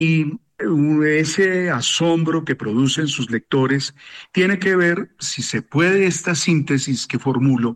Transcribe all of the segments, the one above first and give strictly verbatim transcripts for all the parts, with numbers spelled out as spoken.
Y ese asombro que producen sus lectores tiene que ver, si se puede, esta síntesis que formulo.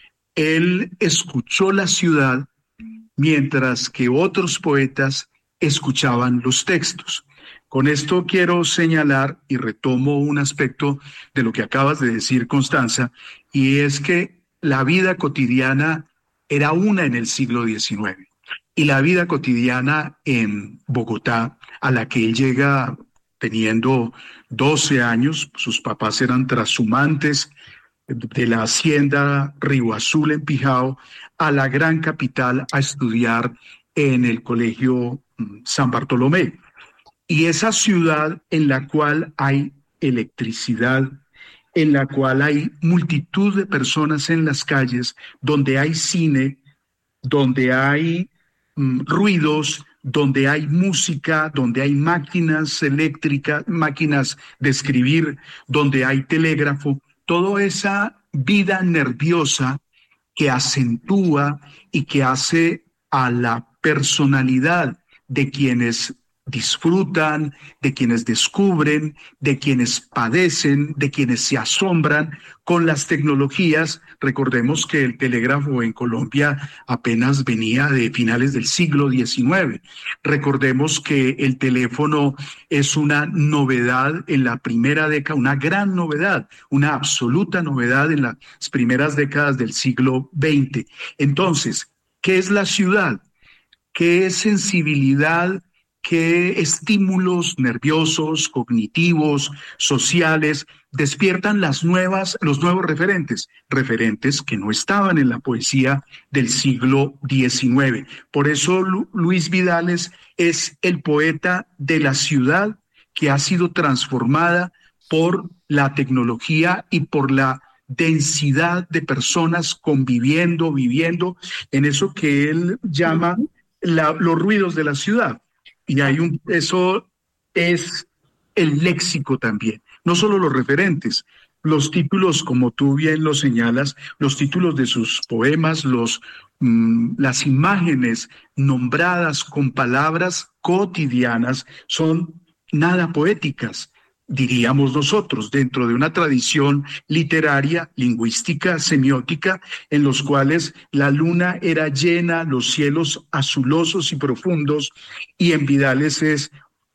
Él escuchó la ciudad mientras que otros poetas escuchaban los textos. Con esto quiero señalar y retomo un aspecto de lo que acabas de decir, Constanza, y es que la vida cotidiana era una en el siglo diecinueve. Y la vida cotidiana en Bogotá, a la que él llega teniendo doce años, sus papás eran trashumantes de la hacienda Río Azul en Pijao, a la gran capital a estudiar en el Colegio mm, San Bartolomé. Y esa ciudad en la cual hay electricidad, en la cual hay multitud de personas en las calles, donde hay cine, donde hay mm, ruidos, donde hay música, donde hay máquinas eléctricas, máquinas de escribir, donde hay telégrafo, toda esa vida nerviosa que acentúa y que hace a la personalidad de quienes disfrutan, de quienes descubren, de quienes padecen, de quienes se asombran con las tecnologías. Recordemos que el telégrafo en Colombia apenas venía de finales del siglo diecinueve. Recordemos que el teléfono es una novedad en la primera década, una gran novedad, una absoluta novedad en las primeras décadas del siglo veinte. Entonces, ¿qué es la ciudad? ¿Qué es sensibilidad? ¿Qué estímulos nerviosos, cognitivos, sociales despiertan las nuevas, los nuevos referentes? Referentes que no estaban en la poesía del siglo diecinueve. Por eso Lu- Luis Vidales es el poeta de la ciudad que ha sido transformada por la tecnología y por la densidad de personas conviviendo, viviendo en eso que él llama la- los ruidos de la ciudad. Y hay un, eso es el léxico también, no solo los referentes, los títulos, como tú bien lo señalas, los títulos de sus poemas, los, mm, las imágenes nombradas con palabras cotidianas son nada poéticas, diríamos nosotros, dentro de una tradición literaria, lingüística, semiótica, en los cuales la luna era llena, los cielos azulosos y profundos, y en Vidales es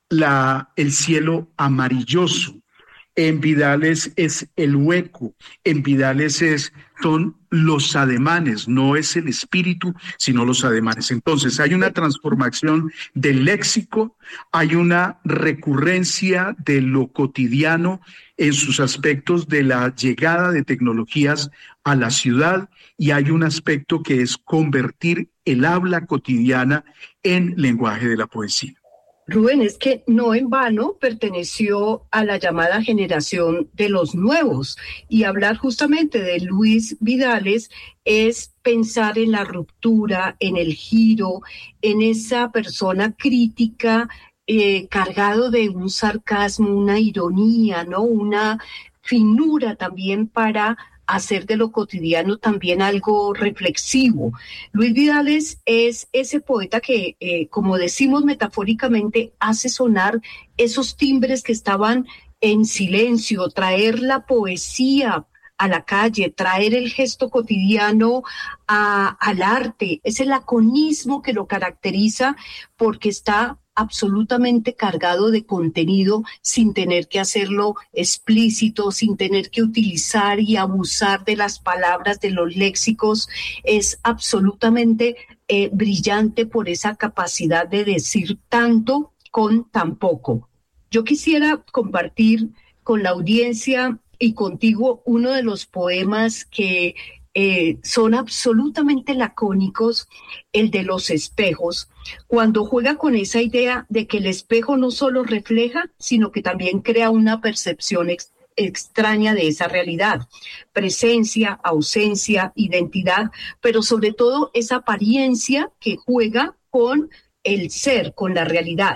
la, el cielo amarilloso, en Vidales es el hueco, en Vidales es, son los ademanes, no es el espíritu, sino los ademanes. Entonces hay una transformación del léxico, hay una recurrencia de lo cotidiano en sus aspectos de la llegada de tecnologías a la ciudad, y hay un aspecto que es convertir el habla cotidiana en lenguaje de la poesía. Rubén, es que no en vano perteneció a la llamada generación de los nuevos, y hablar justamente de Luis Vidales es pensar en la ruptura, en el giro, en esa persona crítica, eh, cargado de un sarcasmo, una ironía, ¿no? Una finura también para hacer de lo cotidiano también algo reflexivo. Luis Vidales es ese poeta que, eh, como decimos metafóricamente, hace sonar esos timbres que estaban en silencio, traer la poesía a la calle, traer el gesto cotidiano a, al arte. Es el laconismo que lo caracteriza, porque está absolutamente cargado de contenido sin tener que hacerlo explícito, sin tener que utilizar y abusar de las palabras, de los léxicos. Es absolutamente eh, brillante por esa capacidad de decir tanto con tan poco. Yo quisiera compartir con la audiencia y contigo uno de los poemas que eh, son absolutamente lacónicos, el de Los espejos, cuando juega con esa idea de que el espejo no solo refleja, sino que también crea una percepción ex- extraña de esa realidad, presencia, ausencia, identidad, pero sobre todo esa apariencia que juega con el ser, con la realidad.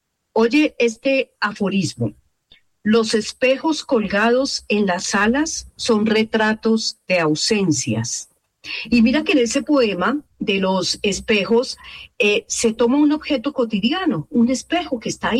Oye este aforismo: los espejos colgados en las salas son retratos de ausencias. Y mira que en ese poema de los espejos, eh, se toma un objeto cotidiano, un espejo que está ahí